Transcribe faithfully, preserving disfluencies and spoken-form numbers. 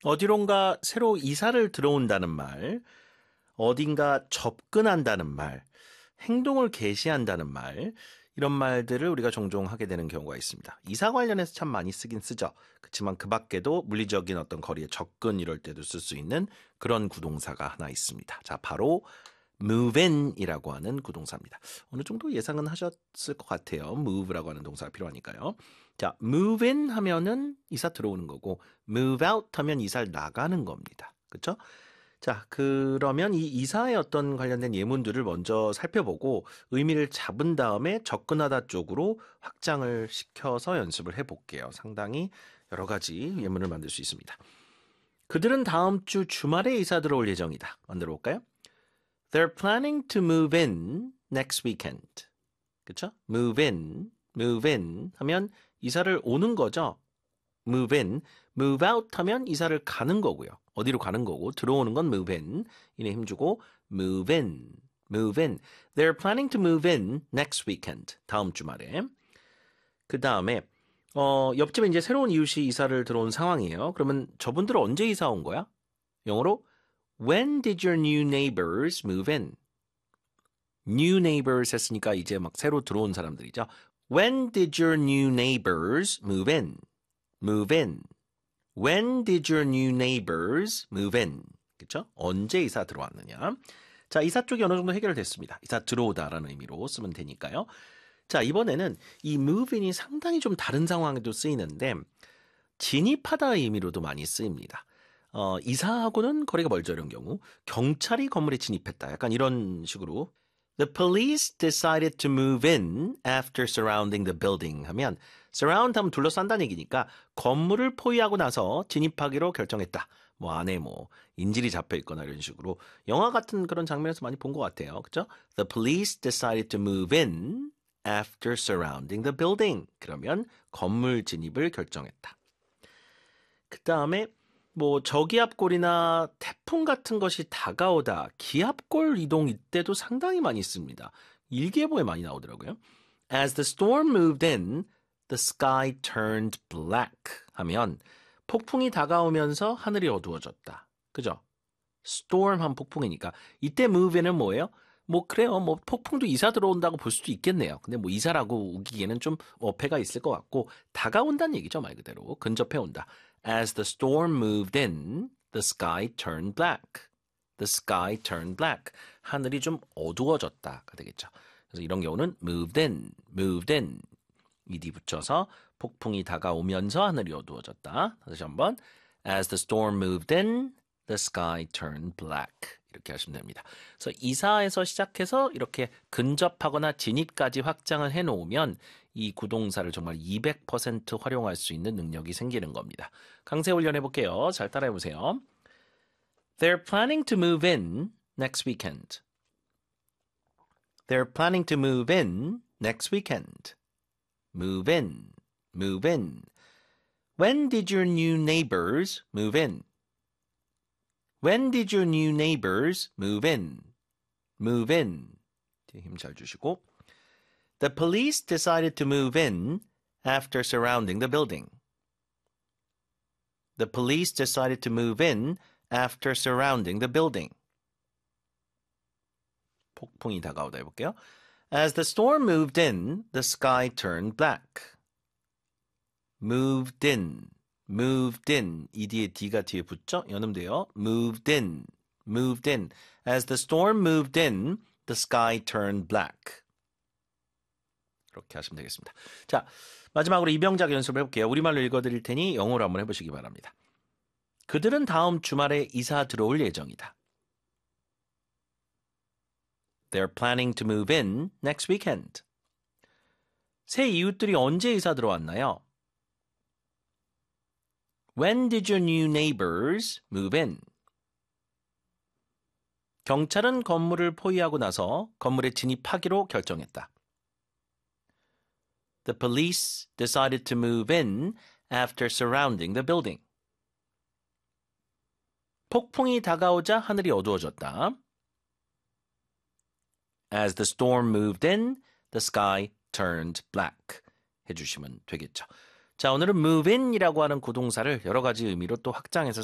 어디론가 새로 이사를 들어온다는 말, 어딘가 접근한다는 말, 행동을 개시한다는 말, 이런 말들을 우리가 종종 하게 되는 경우가 있습니다. 이사 관련해서 참 많이 쓰긴 쓰죠. 그렇지만 그 밖에도 물리적인 어떤 거리에 접근 이럴 때도 쓸 수 있는 그런 구동사가 하나 있습니다. 자, 바로 move in이라고 하는 구동사입니다. 어느 정도 예상은 하셨을 것 같아요. move라고 하는 동사가 필요하니까요. 자, move in 하면은 이사 들어오는 거고 move out 하면 이사를 나가는 겁니다. 그렇죠? 자, 그러면 이 이사의 어떤 관련된 예문들을 먼저 살펴보고 의미를 잡은 다음에 접근하다 쪽으로 확장을 시켜서 연습을 해볼게요. 상당히 여러 가지 예문을 만들 수 있습니다. 그들은 다음 주 주말에 이사 들어올 예정이다. 만들어 볼까요? They're planning to move in next weekend. 그렇죠? Move in, move in 하면 이사를 오는 거죠. move in, move out 하면 이사를 가는 거고요. 어디로 가는 거고 들어오는 건 move in. 이에 힘주고 move in, move in. They're planning to move in next weekend. 다음 주말에. 그 다음에 어, 옆집에 이제 새로운 이웃이 이사를 들어온 상황이에요. 그러면 저분들은 언제 이사 온 거야? 영어로 When did your new neighbors move in? New neighbors 했으니까 이제 막 새로 들어온 사람들이죠. When did your new neighbors move in? Move in. When did your new neighbors move in? 그렇죠? 언제 이사 들어왔느냐? 자, 이사 쪽이 어느 정도 해결됐습니다. 이사 들어오다라는 의미로 쓰면 되니까요. 자, 이번에는 이 move in이 상당히 좀 다른 상황에도 쓰이는데 진입하다의 의미로도 많이 쓰입니다. 어, 이사하고는 거리가 멀죠, 이런 경우. 경찰이 건물에 진입했다. 약간 이런 식으로 The police decided to move in after surrounding the building 하면 surround 하면 둘러싼다는 얘기니까 건물을 포위하고 나서 진입하기로 결정했다. 뭐 안에 뭐 인질이 잡혀 있거나 이런 식으로 영화 같은 그런 장면에서 많이 본 것 같아요. 그렇죠? The police decided to move in after surrounding the building. 그러면 건물 진입을 결정했다. 그 다음에 뭐 저기압골이나 태풍 같은 것이 다가오다. 기압골 이동 이때도 상당히 많이 씁니다. 일기예보에 많이 나오더라고요. As the storm moved in, the sky turned black 하면 폭풍이 다가오면서 하늘이 어두워졌다. 그죠? storm 하면 폭풍이니까 이때 move in은 뭐예요? 뭐 그래요. 뭐 폭풍도 이사 들어온다고 볼 수도 있겠네요. 근데 뭐 이사라고 우기기에는 좀 어폐가 있을 것 같고 다가온다는 얘기죠. 말 그대로. 근접해 온다. As the storm moved in, the sky turned black. The sky turned black. 하늘이 좀 어두워졌다가 되겠죠. 그래서 이런 경우는 moved in, moved in. ed 붙여서 폭풍이 다가오면서 하늘이 어두워졌다. 다시 한번. As the storm moved in, the sky turned black. 이렇게 하시면 됩니다. 그래서 이사에서 시작해서 이렇게 근접하거나 진입까지 확장을 해놓으면 이 구동사를 정말 이백 퍼센트 활용할 수 있는 능력이 생기는 겁니다. 강세 훈련해 볼게요. 잘 따라해 보세요. They're planning to move in next weekend. They're planning to move in next weekend. Move in, move in. When did your new neighbors move in? When did your new neighbors move in? Move in. 힘 잘 주시고. The police decided to move in after surrounding the building. The police decided to move in after surrounding the building. 폭풍이 다가오다 해볼게요. As the storm moved in, the sky turned black. Moved in. moved in. 이 뒤에 D가 뒤에 붙죠? 연음돼요. moved in. moved in. As the storm moved in, the sky turned black. 이렇게 하시면 되겠습니다. 자, 마지막으로 이병작 연습을 해볼게요. 우리말로 읽어드릴 테니 영어로 한번 해보시기 바랍니다. 그들은 다음 주말에 이사 들어올 예정이다. They're planning to move in next weekend. 새 이웃들이 언제 이사 들어왔나요? When did your new neighbors move in? 경찰은 건물을 포위하고 나서 건물에 진입하기로 결정했다. The police decided to move in after surrounding the building. 폭풍이 다가오자 하늘이 어두워졌다. As the storm moved in, the sky turned black. 해주시면 되겠죠. 자, 오늘은 move in이라고 하는 구동사를 여러 가지 의미로 또 확장해서